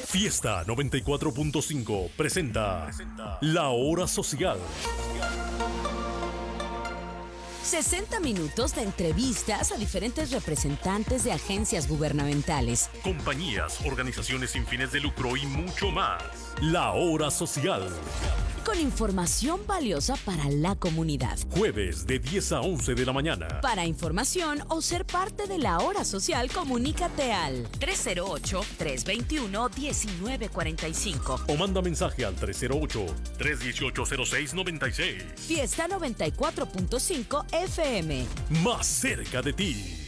Fiesta 94.5 presenta La Hora Social. 60 minutos de entrevistas a diferentes representantes de agencias gubernamentales, Compañías, organizaciones sin fines de lucro y mucho más. La Hora Social. con información valiosa para la comunidad. Jueves de 10 a 11 de la mañana. Para información o ser parte de la Hora Social, comunícate al 308-321-1945. O manda mensaje al 308-318-0696. Fiesta 94.5 FM. Más cerca de ti.